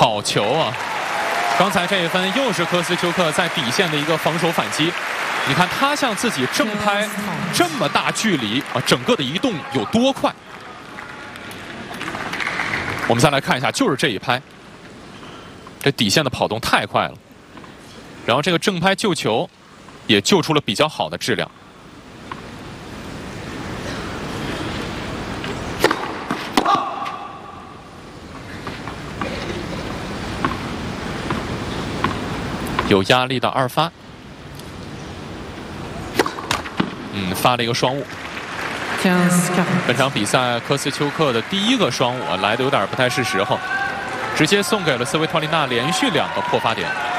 好球啊！刚才这一分又是科斯丘克在底线的一个防守反击。你看他向自己正拍这么大距离啊，整个的移动有多快？我们再来看一下，就是这一拍，这底线的跑动太快了。然后这个正拍救球也救出了比较好的质量。有压力的二发，发了一个双误。本场比赛科斯丘克的第一个双误来的有点不太是时候，直接送给了斯维托利娜连续2个破发点。